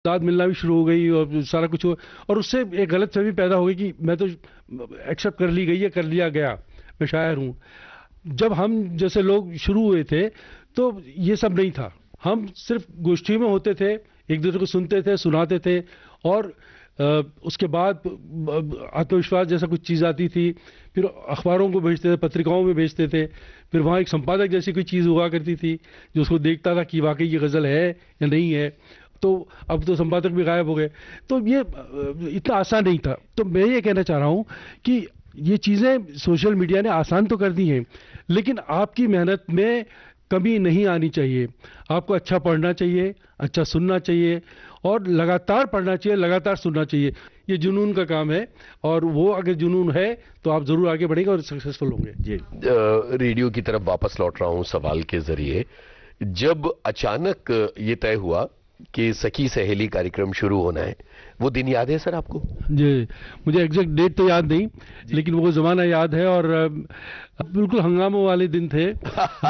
दाद मिलना भी शुरू हो गई और सारा कुछ हो, और उससे एक गलतफहमी पैदा हो गई कि मैं तो एक्सेप्ट कर ली गई है, कर लिया गया, मैं शायर हूँ। जब हम जैसे लोग शुरू हुए थे तो ये सब नहीं था। हम सिर्फ गोष्ठी में होते थे, एक दूसरे को सुनते थे, सुनाते थे, और उसके बाद आत्मविश्वास जैसा कुछ चीज़ आती थी, फिर अखबारों को भेजते थे, पत्रिकाओं में भेजते थे, फिर वहाँ एक संपादक जैसी कोई चीज़ हुआ करती थी जो उसको देखता था कि वाकई ये गज़ल है या नहीं है। तो अब तो संपादक भी गायब हो गए, तो ये इतना आसान नहीं था। तो मैं ये कहना चाह रहा हूँ कि ये चीज़ें सोशल मीडिया ने आसान तो कर दी हैं, लेकिन आपकी मेहनत में कमी नहीं आनी चाहिए। आपको अच्छा पढ़ना चाहिए, अच्छा सुनना चाहिए, और लगातार पढ़ना चाहिए, लगातार सुनना चाहिए। ये जुनून का काम है, और वो अगर जुनून है तो आप जरूर आगे बढ़ेंगे और सक्सेसफुल होंगे जी। रेडियो की तरफ वापस लौट रहा हूं सवाल के जरिए। जब अचानक ये तय हुआ कि सखी सहेली कार्यक्रम शुरू होना है, वो दिन याद है सर आपको? जी, मुझे एग्जैक्ट डेट तो याद नहीं, लेकिन वो जमाना याद है, और बिल्कुल हंगामों वाले दिन थे।